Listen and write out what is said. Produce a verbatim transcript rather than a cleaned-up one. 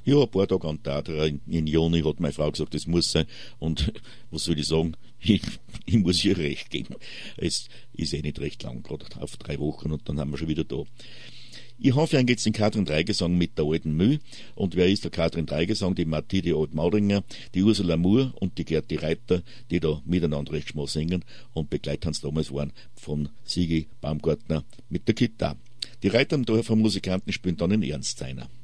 Ja, ein paar Tage an Theater in, in Juni hat meine Frau gesagt, das muss sein. Und was soll ich sagen? Ich, ich muss ihr recht geben. Es ist eh nicht recht lang, gerade auf drei Wochen und dann haben wir schon wieder da. Ich hoffe, dann geht's den Katrin Dreigesang mit der alten Müh. Und wer ist der Katrin Dreigesang? Die Mathilde Alt-Mauringer, die Ursula Moore und die Gerti Reiter, die da miteinander recht schmal singen und Begleittanz damals waren von Sigi Baumgartner mit der Gitarre. Die Reiter am Dorf von Musikanten spielen dann in Ernst seiner.